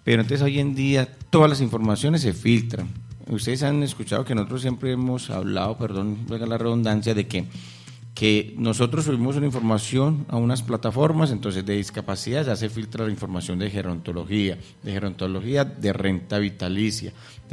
Pero entonces hoy en día todas las informaciones se filtran. Ustedes han escuchado que nosotros siempre hemos hablado, perdón, venga la redundancia, de que nosotros subimos una información a unas plataformas, entonces de discapacidad ya se filtra la información de gerontología, de renta vitalicia,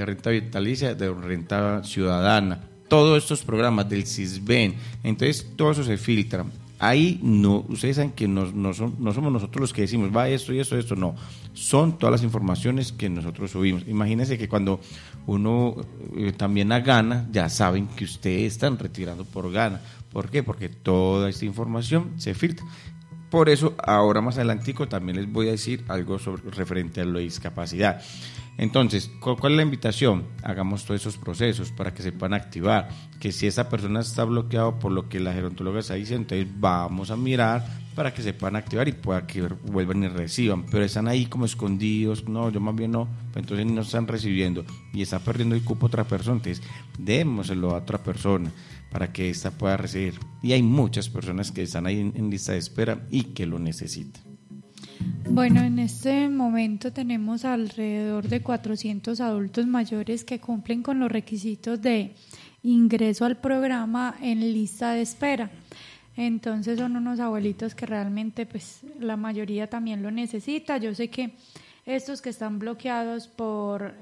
de renta ciudadana, todos estos programas del CISBEN, entonces todo eso se filtra. Ahí no, ustedes saben que no somos nosotros los que decimos, va esto y esto, no. Son todas las informaciones que nosotros subimos. Imagínense que cuando uno también gana, ya saben que ustedes están retirando por gana. ¿Por qué? Porque toda esta información se filtra. Por eso, ahora más adelantico también les voy a decir algo referente a la discapacidad. Entonces, ¿cuál es la invitación? Hagamos todos esos procesos para que se puedan activar, que si esa persona está bloqueada por lo que la gerontóloga está diciendo, entonces vamos a mirar para que se puedan activar y pueda que vuelvan y reciban, pero están ahí como escondidos, no, yo más bien no, entonces no están recibiendo y está perdiendo el cupo otra persona, entonces démoselo a otra persona para que ésta pueda recibir. Y hay muchas personas que están ahí en lista de espera y que lo necesitan. Bueno, en este momento tenemos alrededor de 400 adultos mayores que cumplen con los requisitos de ingreso al programa en lista de espera. Entonces son unos abuelitos que realmente pues la mayoría también lo necesita. Yo sé que estos que están bloqueados por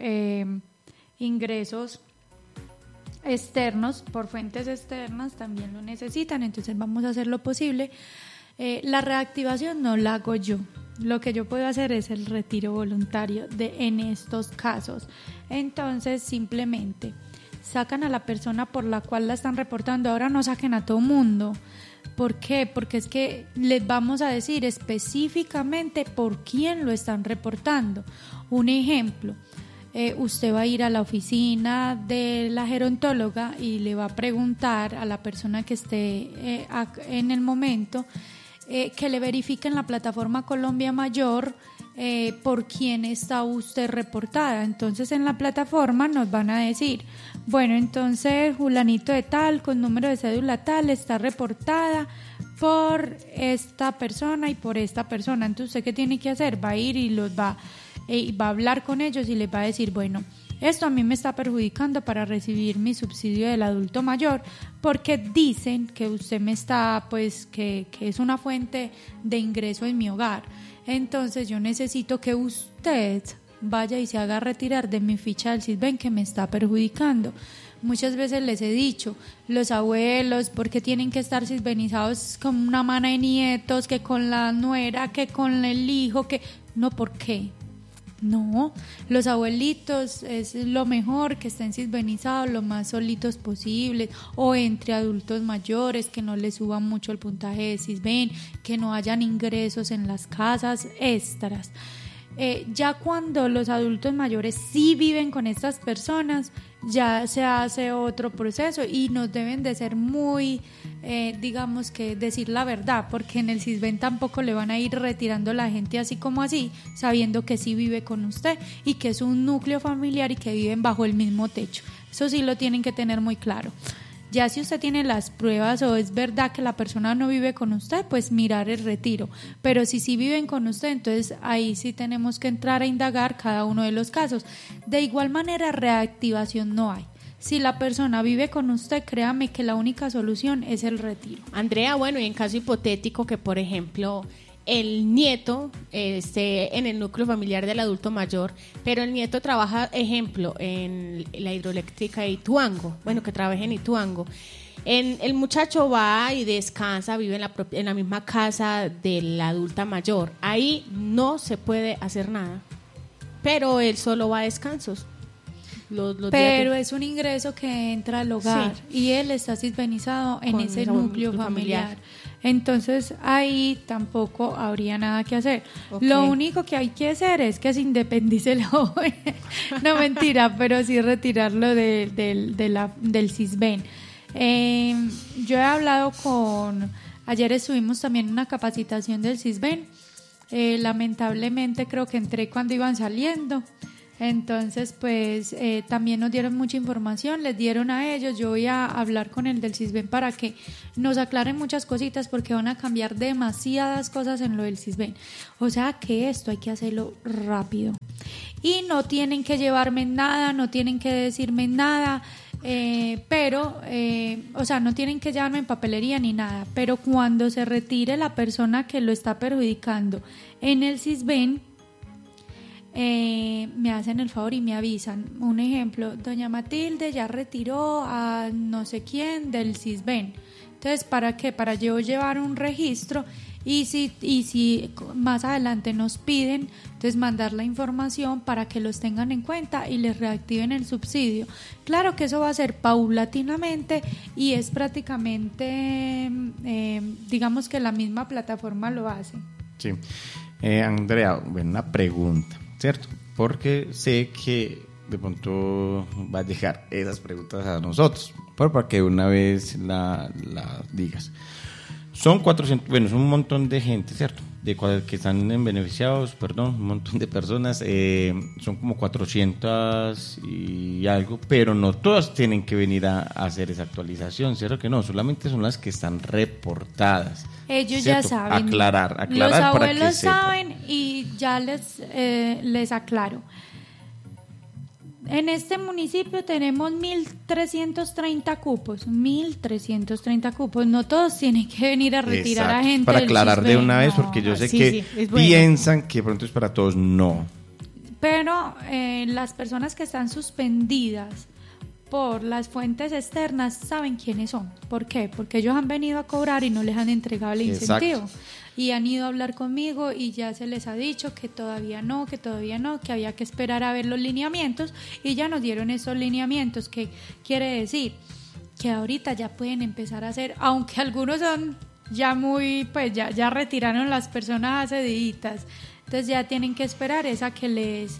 ingresos externos, por fuentes externas, también lo necesitan. Entonces vamos a hacer lo posible. La reactivación no la hago yo. Lo que yo puedo hacer es el retiro voluntario en estos casos. Entonces, simplemente sacan a la persona por la cual la están reportando. Ahora no saquen a todo mundo. ¿Por qué? Porque es que les vamos a decir específicamente por quién lo están reportando. Un ejemplo, usted va a ir a la oficina de la gerontóloga y le va a preguntar a la persona que esté en el momento que le verifique en la plataforma Colombia Mayor por quién está usted reportada. Entonces en la plataforma nos van a decir, bueno, entonces fulanito de tal, con número de cédula tal, está reportada por esta persona y por esta persona. Entonces ¿usted qué tiene que hacer? Va a ir y va a hablar con ellos y les va a decir, bueno, esto a mí me está perjudicando para recibir mi subsidio del adulto mayor porque dicen que usted me está, pues, que es una fuente de ingreso en mi hogar. Entonces yo necesito que usted vaya y se haga retirar de mi ficha del CISBEN que me está perjudicando. Muchas veces les he dicho, los abuelos, porque tienen que estar sisbenizados con una mano de nietos, que con la nuera, que con el hijo, que no, ¿por qué? No, los abuelitos es lo mejor que estén sisbenizados lo más solitos posibles o entre adultos mayores, que no les suban mucho el puntaje de Sisben, que no hayan ingresos en las casas extras. Ya cuando los adultos mayores sí viven con estas personas, ya se hace otro proceso y nos deben de ser muy, digamos que decir la verdad, porque en el CISBEN tampoco le van a ir retirando la gente así como así, sabiendo que sí vive con usted y que es un núcleo familiar y que viven bajo el mismo techo. Eso sí lo tienen que tener muy claro. Ya si usted tiene las pruebas o es verdad que la persona no vive con usted, pues mirar el retiro. Pero si sí viven con usted, entonces ahí sí tenemos que entrar a indagar cada uno de los casos. De igual manera, reactivación no hay. Si la persona vive con usted, créame que la única solución es el retiro. Andrea, bueno, y en caso hipotético que, por ejemplo, el nieto esté en el núcleo familiar del adulto mayor, pero el nieto trabaja, ejemplo, en la hidroeléctrica de Ituango, bueno, que trabaje en Ituango. El muchacho va y descansa, vive en la misma casa de la adulta mayor. Ahí no se puede hacer nada, pero él solo va a descansos. Pero es un ingreso que entra al hogar, sí, y él está sisbenizado en ese núcleo familiar. Entonces ahí tampoco habría nada que hacer. Okay. Lo único que hay que hacer es que se independice el joven. No, mentira, pero sí retirarlo del CISBEN. Yo he hablado ayer estuvimos también en una capacitación del CISBEN. Lamentablemente creo que entré cuando iban saliendo. Entonces, pues también nos dieron mucha información, les dieron a ellos. Yo voy a hablar con el del CISBEN para que nos aclaren muchas cositas porque van a cambiar demasiadas cosas en lo del CISBEN. O sea que esto hay que hacerlo rápido. y no tienen que llevarme nada, no tienen que decirme nada, o sea, no tienen que llevarme en papelería ni nada, pero cuando se retire la persona que lo está perjudicando en el Sisbén, me hacen el favor y me avisan. Un ejemplo, doña Matilde ya retiró a no sé quién del Sisbén. Entonces, ¿para qué? Para yo llevar un registro y si más adelante nos piden, entonces mandar la información para que los tengan en cuenta y les reactiven el subsidio. Claro que eso va a ser paulatinamente y es prácticamente, digamos que la misma plataforma lo hace. Sí. Andrea, una pregunta, ¿cierto? Porque sé que de pronto va a dejar esas preguntas a nosotros, para que una vez la digas. Son 400, bueno, es un montón de gente, ¿cierto? Que están beneficiados, un montón de personas, son como 400 y algo, pero no todas tienen que venir a hacer esa actualización, ¿cierto que no? Solamente son las que están reportadas. Ellos ¿cierto? ya saben. Aclarar los para abuelos que sepan. saben y ya les aclaro. En este municipio tenemos 1.330 cupos. 1.330 cupos. No todos tienen que venir a retirar Exacto. a gente. Para del aclarar Sisbén, de una vez, no. porque yo sé Sí, que sí, es bueno. piensan que pronto es para todos. No. Pero las personas que están suspendidas por las fuentes externas saben quiénes son. ¿Por qué? Porque ellos han venido a cobrar y no les han entregado el incentivo. Exacto. Y han ido a hablar conmigo y ya se les ha dicho que todavía no, que había que esperar a ver los lineamientos y ya nos dieron esos lineamientos. ¿Qué quiere decir? Que ahorita ya pueden empezar a hacer, aunque algunos son ya muy, pues ya retiraron las personas hace días, entonces ya tienen que esperar es a que les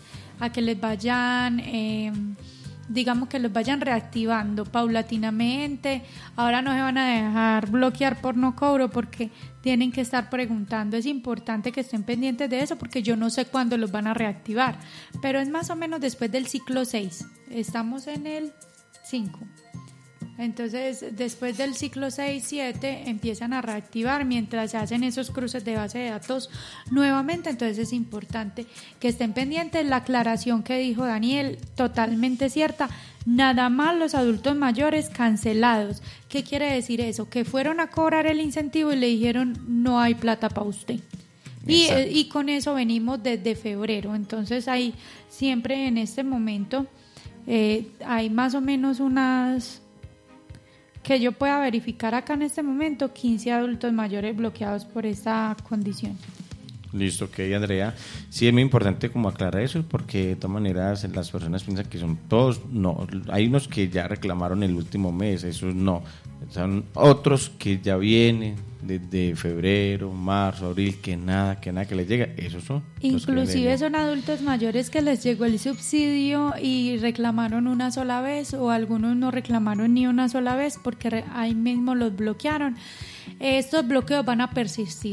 vayan digamos que los vayan reactivando paulatinamente. Ahora no se van a dejar bloquear por no cobro porque tienen que estar preguntando. Es importante que estén pendientes de eso porque yo no sé cuándo los van a reactivar, pero es más o menos después del ciclo 6. Estamos en el 5. Entonces, después del ciclo 6-7 empiezan a reactivar mientras se hacen esos cruces de base de datos nuevamente. Entonces es importante que estén pendientes. La aclaración que dijo Daniel, totalmente cierta. Nada más los adultos mayores cancelados. ¿Qué quiere decir eso? Que fueron a cobrar el incentivo y le dijeron no hay plata para usted. Y con eso venimos desde febrero. Entonces hay siempre en este momento hay más o menos unas... que yo pueda verificar acá en este momento 15 adultos mayores bloqueados por esta condición. Listo, ok, Andrea. Sí, es muy importante como aclarar eso, porque de todas maneras las personas piensan que son todos, no, hay unos que ya reclamaron el último mes, esos no, son otros que ya vienen desde febrero, marzo, abril, que nada que les llega, esos son. Inclusive son adultos mayores que les llegó el subsidio y reclamaron una sola vez, o algunos no reclamaron ni una sola vez porque ahí mismo los bloquearon. Estos bloqueos van a persistir.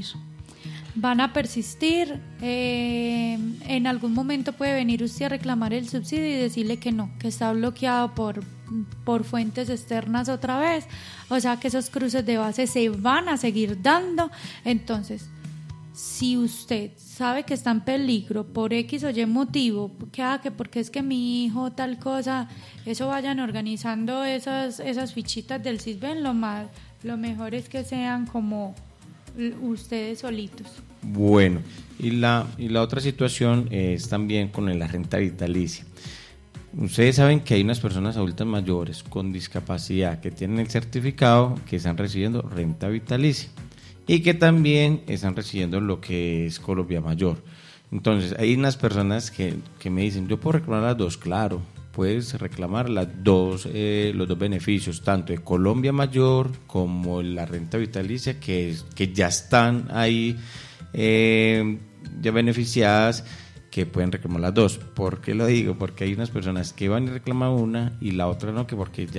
En algún momento puede venir usted a reclamar el subsidio y decirle que no, que está bloqueado por fuentes externas otra vez, o sea que esos cruces de base se van a seguir dando. Entonces, si usted sabe que está en peligro por X o Y motivo, que porque es que mi hijo tal cosa, eso vayan organizando esas fichitas del Sisbén, lo mejor es que sean como ustedes solitos. Bueno, y la otra situación es también con la renta vitalicia. Ustedes saben que hay unas personas adultas mayores con discapacidad que tienen el certificado que están recibiendo renta vitalicia y que también están recibiendo lo que es Colombia Mayor. Entonces, hay unas personas que me dicen, yo puedo reclamar las dos, claro. Puedes reclamar los dos beneficios, tanto de Colombia Mayor como la renta vitalicia, que ya están ahí ya beneficiadas, que pueden reclamar las dos. ¿Por qué lo digo? Porque hay unas personas que van y reclaman una y la otra no, porque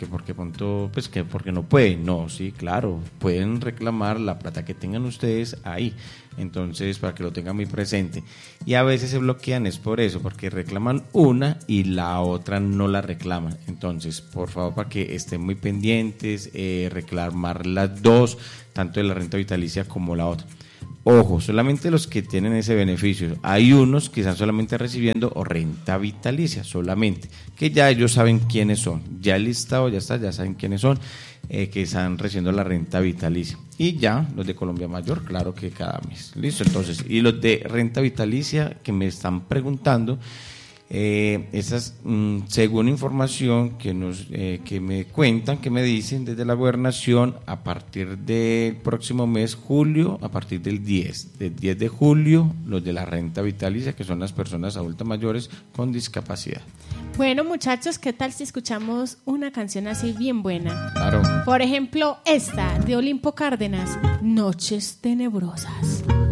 no pueden. No, sí, claro, pueden reclamar la plata que tengan ustedes ahí. Entonces, para que lo tengan muy presente. Y a veces se bloquean es por eso, porque reclaman una y la otra no la reclaman. Entonces, por favor, para que estén muy pendientes, reclamar las dos, tanto de la renta vitalicia como la otra. Ojo, solamente los que tienen ese beneficio. Hay unos que están solamente recibiendo o renta vitalicia, solamente, que ya ellos saben quiénes son. Ya el listado ya está, ya saben quiénes son, que están recibiendo la renta vitalicia. Y ya los de Colombia Mayor, claro que cada mes. Listo, entonces, y los de renta vitalicia que me están preguntando, esas, según información que me cuentan, que me dicen desde la gobernación, a partir del próximo mes, julio, a partir del 10 de julio, los de la renta vitalicia, que son las personas adultas mayores con discapacidad. Bueno, muchachos, ¿qué tal si escuchamos una canción así bien buena? Claro. Por ejemplo, esta de Olimpo Cárdenas, Noches Tenebrosas.